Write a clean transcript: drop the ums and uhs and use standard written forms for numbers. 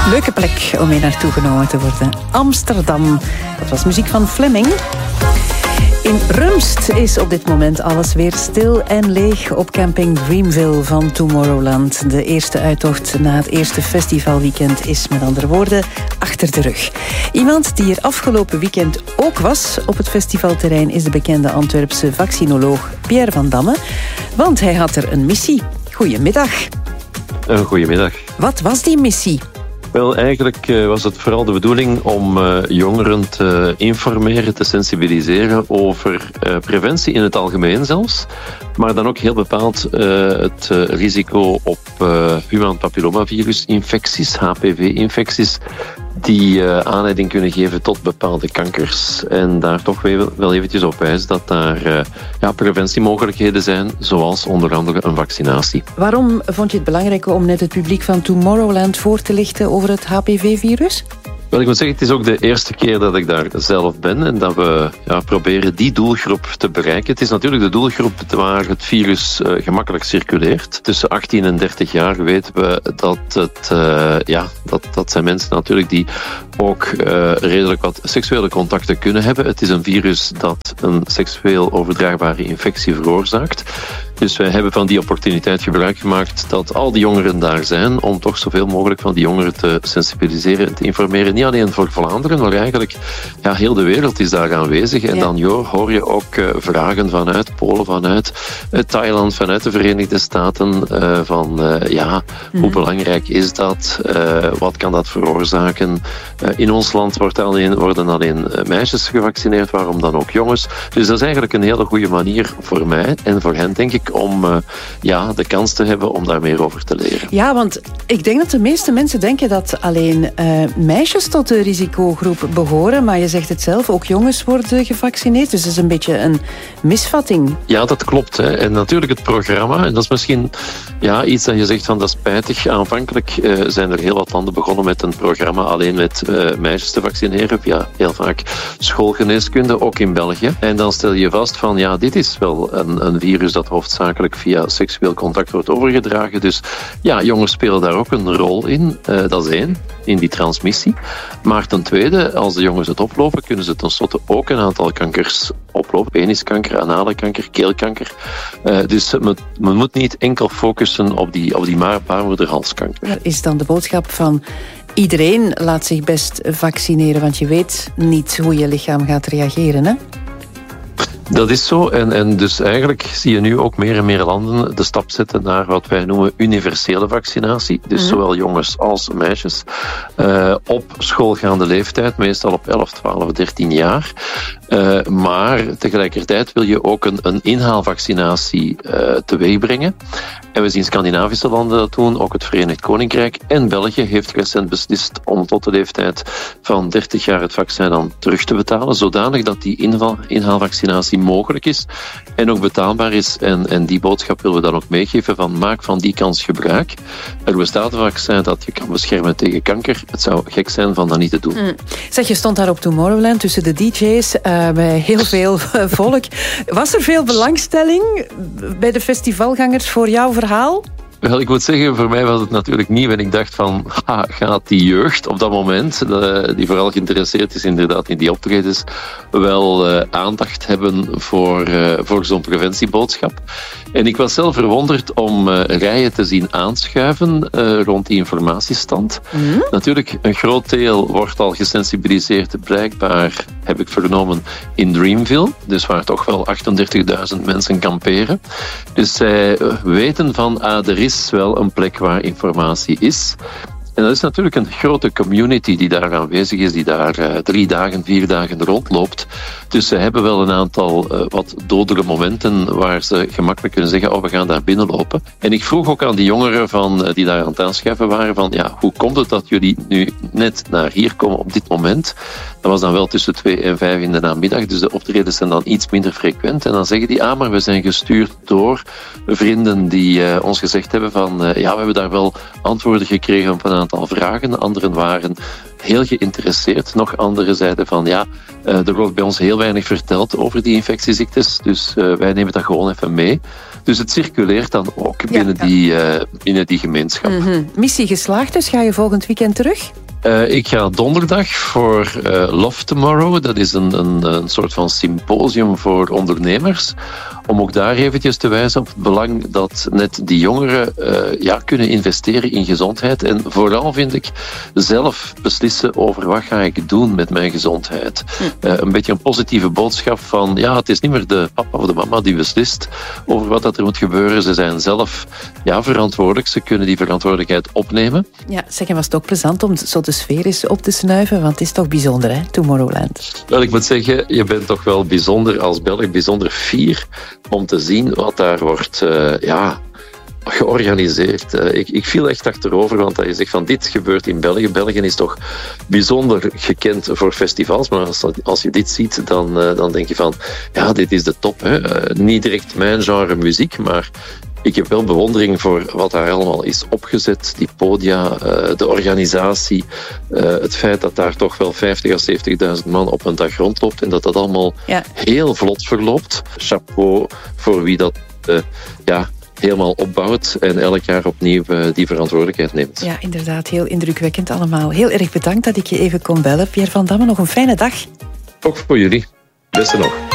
Leuke plek om mee naartoe genomen te worden. Amsterdam. Dat was muziek van Fleming. In Rumst is op dit moment alles weer stil en leeg op camping Dreamville van Tomorrowland. De eerste uittocht na het eerste festivalweekend is met andere woorden achter de rug. Iemand die er afgelopen weekend ook was op het festivalterrein is de bekende Antwerpse vaccinoloog Pierre van Damme. Want hij had er een missie. Goedemiddag. Goedemiddag. Wat was die missie? Wel, eigenlijk was het vooral de bedoeling om jongeren te informeren, te sensibiliseren over preventie in het algemeen zelfs. Maar dan ook heel bepaald het risico op human papillomavirus-infecties, HPV-infecties, die aanleiding kunnen geven tot bepaalde kankers. En daar toch wel eventjes op wijzen dat daar preventiemogelijkheden zijn, zoals onder andere een vaccinatie. Waarom vond je het belangrijk om net het publiek van Tomorrowland voor te lichten over het HPV-virus? Wel, ik moet zeggen, het is ook de eerste keer dat ik daar zelf ben en dat we proberen die doelgroep te bereiken. Het is natuurlijk de doelgroep waar het virus gemakkelijk circuleert. Tussen 18 en 30 jaar weten we dat zijn mensen natuurlijk die ook redelijk wat seksuele contacten kunnen hebben. Het is een virus dat een seksueel overdraagbare infectie veroorzaakt. Dus wij hebben van die opportuniteit gebruik gemaakt dat al die jongeren daar zijn om toch zoveel mogelijk van die jongeren te sensibiliseren en te informeren. Niet alleen voor Vlaanderen, maar eigenlijk heel de wereld is daar aanwezig. En dan hoor je ook vragen vanuit Polen, vanuit Thailand, vanuit de Verenigde Staten hoe belangrijk is dat? Wat kan dat veroorzaken? In ons land worden alleen meisjes gevaccineerd, waarom dan ook jongens? Dus dat is eigenlijk een hele goede manier voor mij en voor hen, denk ik, om de kans te hebben om daar meer over te leren. Ja, want ik denk dat de meeste mensen denken dat alleen meisjes tot de risicogroep behoren, maar je zegt het zelf, ook jongens worden gevaccineerd, dus dat is een beetje een misvatting. Ja, dat klopt. Hè. En natuurlijk het programma, en dat is misschien iets dat je zegt van dat is spijtig. Aanvankelijk zijn er heel wat landen begonnen met een programma alleen met meisjes te vaccineren, via heel vaak schoolgeneeskunde, ook in België. En dan stel je vast van dit is wel een virus dat hoofdzakelijk via seksueel contact wordt overgedragen. Dus jongens spelen daar ook een rol in. Dat is één, in die transmissie. Maar ten tweede, als de jongens het oplopen, kunnen ze tenslotte ook een aantal kankers oplopen. Peniskanker, anale kanker, keelkanker. Dus men moet niet enkel focussen op die baarmoederhalskanker. Dat is dan de boodschap van iedereen laat zich best vaccineren, want je weet niet hoe je lichaam gaat reageren, hè? Dat is zo. En dus eigenlijk zie je nu ook meer en meer landen de stap zetten naar wat wij noemen universele vaccinatie. Dus zowel jongens als meisjes op schoolgaande leeftijd, meestal op 11, 12, 13 jaar. Maar tegelijkertijd wil je ook een inhaalvaccinatie teweegbrengen. En we zien Scandinavische landen dat doen, ook het Verenigd Koninkrijk. En België heeft recent beslist om tot de leeftijd van 30 jaar het vaccin dan terug te betalen, zodanig dat die inhaalvaccinatie mogelijk is en ook betaalbaar is. En die boodschap willen we dan ook meegeven van maak van die kans gebruik. Er bestaat een vaccin dat je kan beschermen tegen kanker. Het zou gek zijn van dat niet te doen. Zeg, je stond daar op Tomorrowland tussen de DJ's bij heel veel volk. Was er veel belangstelling bij de festivalgangers voor jouw verhaal? Wel, ik moet zeggen, voor mij was het natuurlijk nieuw en ik dacht van, gaat die jeugd op dat moment, die vooral geïnteresseerd is inderdaad in die optredens, wel aandacht hebben voor zo'n preventieboodschap. En ik was zelf verwonderd om rijen te zien aanschuiven rond die informatiestand. Natuurlijk, een groot deel wordt al gesensibiliseerd, blijkbaar, heb ik vernomen, in Dreamville, dus waar toch wel 38.000 mensen kamperen. Dus zij weten van, er is wel een plek waar informatie is. En dat is natuurlijk een grote community die daar aanwezig is, die daar 3 dagen, 4 dagen rondloopt. Dus ze hebben wel een aantal wat dodere momenten waar ze gemakkelijk kunnen zeggen, we gaan daar binnenlopen. En ik vroeg ook aan die jongeren die daar aan het aanschuiven waren van, hoe komt het dat jullie nu net naar hier komen op dit moment? Dat was dan wel tussen 2 en 5 in de namiddag, dus de optredens zijn dan iets minder frequent. En dan zeggen die, maar we zijn gestuurd door vrienden die ons gezegd hebben van, we hebben daar wel antwoorden gekregen op een aantal vragen. Anderen waren heel geïnteresseerd. Nog anderen zeiden van, er wordt bij ons heel weinig verteld over die infectieziektes, dus wij nemen dat gewoon even mee. Dus het circuleert dan ook binnen die gemeenschap. Missie geslaagd, dus ga je volgend weekend terug? Ik ga donderdag voor Love Tomorrow. Dat is een soort van symposium voor ondernemers. Om ook daar eventjes te wijzen op het belang dat net die jongeren kunnen investeren in gezondheid. En vooral vind ik zelf beslissen over wat ga ik doen met mijn gezondheid. Een beetje een positieve boodschap van het is niet meer de papa of de mama die beslist over wat dat er moet gebeuren. Ze zijn zelf verantwoordelijk. Ze kunnen die verantwoordelijkheid opnemen. Ja, zeg, was het ook plezant om zo de sfeer eens op te snuiven? Want het is toch bijzonder, hè, Tomorrowland? Wel, ik moet zeggen, je bent toch wel bijzonder als Belg, bijzonder fier om te zien wat daar wordt georganiseerd. Ik viel echt achterover, want je zegt van dit gebeurt in België. België is toch bijzonder gekend voor festivals, maar als je dit ziet, dan denk je van dit is de top. Hè. Niet direct mijn genre muziek, maar ik heb wel bewondering voor wat daar allemaal is opgezet. Die podia, de organisatie, het feit dat daar toch wel 50.000 à 70.000 man op een dag rondloopt en dat allemaal heel vlot verloopt. Chapeau voor wie dat helemaal opbouwt en elk jaar opnieuw die verantwoordelijkheid neemt. Ja, inderdaad, heel indrukwekkend allemaal. Heel erg bedankt dat ik je even kon bellen. Pierre van Damme, nog een fijne dag. Ook voor jullie. Beste nog.